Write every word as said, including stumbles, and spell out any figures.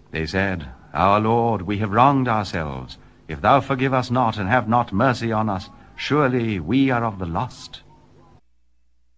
They said, Our Lord, we have wronged ourselves. If thou forgive us not, and have not mercy on us, surely we are of the lost.